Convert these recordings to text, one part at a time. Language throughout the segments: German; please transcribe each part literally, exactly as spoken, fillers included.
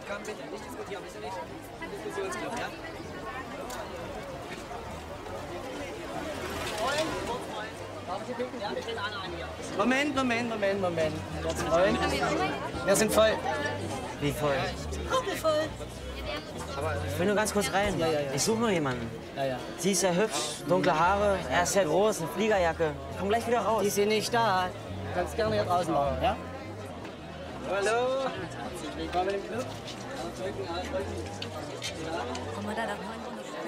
Komm bitte, nicht diskutieren, bitte nicht. Diskussionsclub, ja? Moment, Moment, Moment, Moment. Jetzt rollen. Wir sind voll. Wie voll? Rappelvoll. Ich will nur ganz kurz rein. Ja, ja, ja. Ich suche nur jemanden. Ja, ja. Sie ist sehr hübsch, dunkle Haare, er ist sehr groß, eine Fliegerjacke. Ich komm gleich wieder raus. Die sind nicht da. Du kannst gerne hier draußen machen, ja? Hallo. Herzlich willkommen im Club. Ausdrücken, ausdrücken. Komm mal da nach vorne.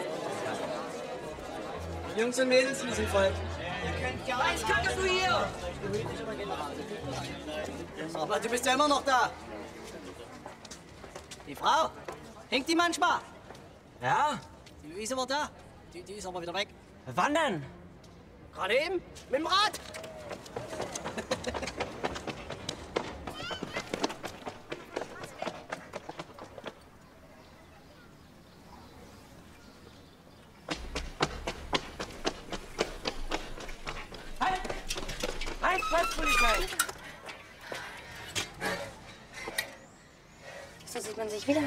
Jungs und Mädels, wir sind voll. Was kannst du hier? Aber du bist ja immer noch da. Die Frau, hängt die manchmal? Ja? Die Luise war da. Die, die ist aber wieder weg. Wann denn? Gerade eben, mit dem Rad. Halt! Halt, halt, Polizei! So sieht man sich wieder.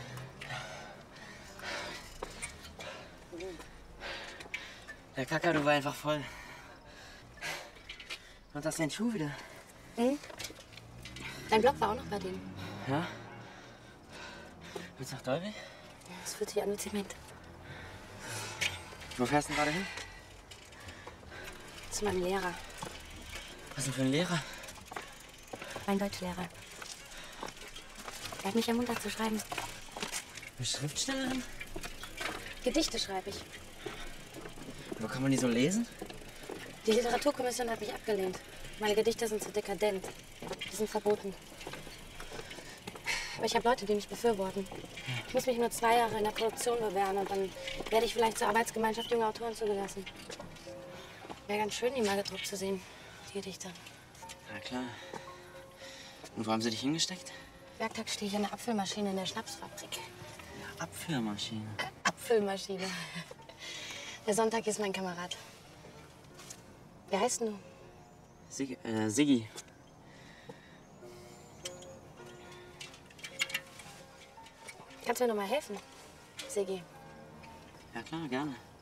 Der Kakadu war einfach voll. Und das ist dein Schuh wieder. Hm? Dein Block war auch noch bei denen. Ja? Willst du nach Dolby? Das fühlt sich an wie Zement. Wo fährst du denn gerade hin? Zu meinem Lehrer. Was denn für ein Lehrer? Mein Deutschlehrer. Er hat mich ermuntert zu schreiben. Eine Schriftstellerin? Gedichte schreibe ich. Wo kann man die so lesen? Die Literaturkommission hat mich abgelehnt. Meine Gedichte sind zu dekadent. Die sind verboten. Aber ich habe Leute, die mich befürworten. Ich muss mich nur zwei Jahre in der Produktion bewähren und dann werde ich vielleicht zur Arbeitsgemeinschaft junger Autoren zugelassen. Wäre ganz schön, die mal gedruckt zu sehen, die Gedichte. Na klar. Und wo haben sie dich hingesteckt? Werktag stehe ich an der Apfelmaschine in der Schnapsfabrik. Abführmaschine. Apfelmaschine. Der Sonntag ist mein Kamerad. Wie heißt du? Sig äh, Siggi. Kannst du mir noch mal helfen, Siggi? Ja klar, gerne.